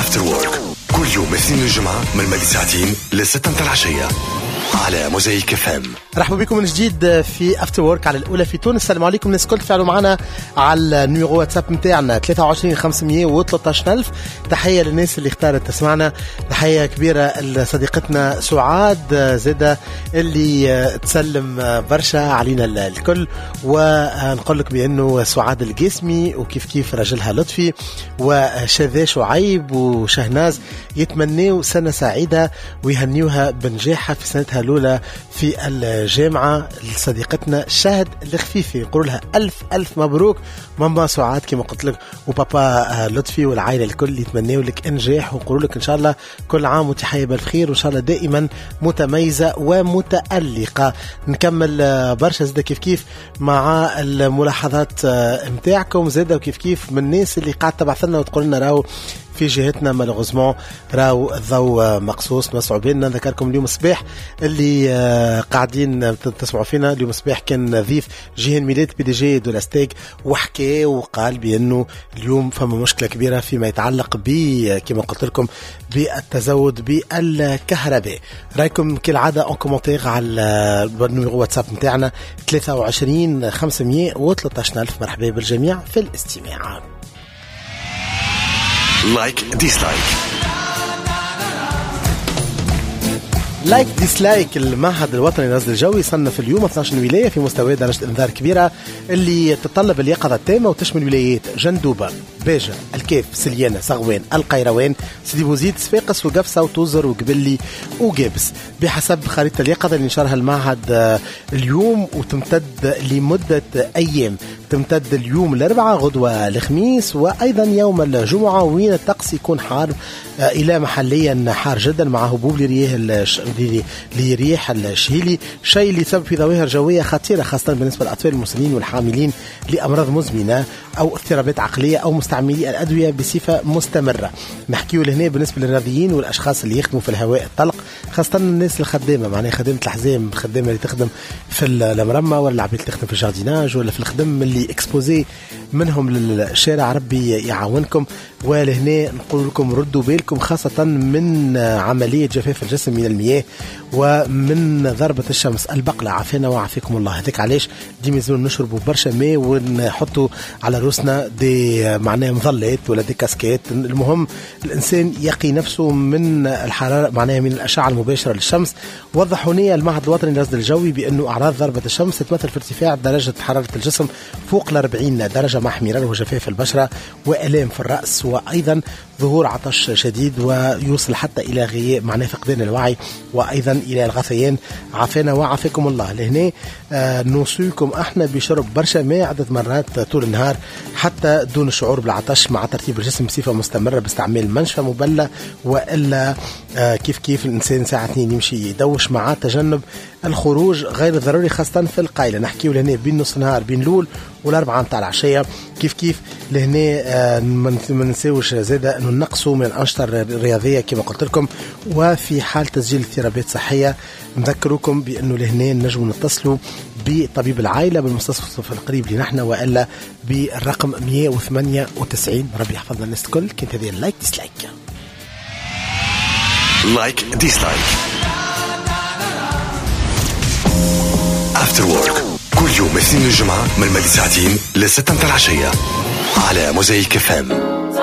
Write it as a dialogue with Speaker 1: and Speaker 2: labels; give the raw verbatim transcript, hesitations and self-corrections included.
Speaker 1: افتر وورك كل يوم اثنين الجمعة من مالي ساعتين لستة العشية على موزايك اف ام.
Speaker 2: رحبوا بكم من جديد في افتر وورك على الاولى في تونس. السلام عليكم الناس الكل تفاعلوا معنا على النيميرو واتساب نتاعنا ثلاثة وعشرين خمسمية وثلاثة عشر ألف. تحيه للناس اللي اختارت تسمعنا، تحيه كبيره لصديقتنا سعاد زاده اللي تسلم برشا علينا الكل، ونقول لك بانه سعاد القاسمي وكيف كيف رجلها لطفي وشذا شعيب وشهناز يتمنوا سنه سعيده ويهنيوها بنجاحها في سنتها الأولى في الجامعة. لصديقتنا شهد الخفيفي يقول لها ألف ألف مبروك ماما سعاد كما قلت لك، وبابا لطفي والعائلة الكل يتمنوا لك إنجاح ويقولوا لك إن شاء الله كل عام وانت حية بالخير، وإن شاء الله دائما متميزة ومتألقة. نكمل برشا زادة كيف كيف مع الملاحظات متاعكم زادة، وكيف كيف من الناس اللي قاعد تبعث لنا وتقول لنا راو في جهتنا مالغوزمون راو الضوء مقصوص مسعوا بيننا. نذكركم اليوم الصباح اللي قاعدين تسمعوا فينا، اليوم الصباح كان ضيف جيهان ميلاد بي دي جي دولاستيك وحكى وقال بأنه اليوم فما مشكلة كبيرة فيما يتعلق ب كما قلت لكم بالتزود بالكهرباء. رايكم كالعادة ان كومنتير على النيميرو واتساب نتاعنا ثلاثة وعشرين خمسمية وثلاثة عشر ألف. مرحبا بالجميع في الاستماع.
Speaker 1: لايك ديسلايك
Speaker 2: لايك ديسلايك. المعهد الوطني للرصد الجوي صنف اليوم اثني عشر ولاية في مستوى درجة انذار كبيرة اللي تتطلب اليقظة التامة وتشمل ولايات جندوبة، باجة، الكاف، سليانة، صغوان، القيروان، سيدي بوزيد، صفاقس وقفصة وتوزر وقبلي وقابس بحسب خريطة اليقظة اللي نشرها المعهد اليوم، وتمتد لمدة أيام. تمتد اليوم الأربعاء، غدوة الخميس، وأيضا يوم الجمعة، وين الطقس يكون حار إلى محليا حار جدا مع هبوب لرياح لرياح الشهيلي، شيء اللي يسبب في ظواهر جوية خطيرة خاصة بالنسبة للأطفال المسنين والحاملين لأمراض مزمنة أو اضطرابات عقلية أو مستعملي الأدوية بصفة مستمرة. نحكيه لهنا بالنسبة للرياضيين والأشخاص اللي يخدموا في الهواء الطلق، خاصة الناس الخدامة، معناها خدمة الحزام، خدامة اللي تخدم في المرمى، ولا العبيد اللي تخدم في الجارديناج، ولا في الخدم اللي اكسبوزي منهم للشارع. ربي يعاونكم. ولهنا نقول لكم ردوا بالكم خاصة من عملية جفاف الجسم من المياه ومن ضربة الشمس البقلة، عافانا وعافيكم الله. هذيك علاش ديما لازم نشربوا برشا ماء ونحطوا على روسنا دي معناها مظلات ولا دي كاسكيت. المهم الإنسان يقي نفسه من الحرارة، معناها من الأشعة المباشرة للشمس. وضحوا لنا المعهد الوطني للرصد الجوي بأنه أعراض ضربة الشمس تتمثل في ارتفاع درجة حرارة الجسم فوق الأربعين درجة مع احمرار وجفاف البشرة وآلام في الرأس، وأيضا ظهور عطش شديد ويوصل حتى إلى غياب معناه فقدان الوعي، وأيضا إلى الغثيان. عافانا وعافاكم الله. لهنا آه نوصيكم احنا بشرب برشا ماء عدة مرات طول النهار حتى دون الشعور بالعطش، مع ترتيب الجسم بصفة مستمرة باستعمال منشفة مبلة، وإلا آه كيف كيف الإنسان ساعة اثنين يمشي يدوش، مع تجنب الخروج غير الضروري خاصة في القايلة. نحكيه لهنا بين نص نهار بين لول والأربعة متاع العشية. كيف كيف لهنا آه ما نساوش زادة أنه نقصوا من الأنشطة الرياضية كما قلت لكم. وفي حال تسجيل اضطرابات صحية نذكركم بأنه لهنا نجموا نتصلوا بطبيب العائلة بالمستشفى القريب لنحن، وإلا بالرقم مية وثمانية وتسعين. ربي يحفظنا الناس الكل. كانت هذه اللايك ديسلايك.
Speaker 1: لايك ديسلايك افتر وورك كل يوم اثنين الجمعة من مالي ساعتين لستة العشية على موزايك اف ام.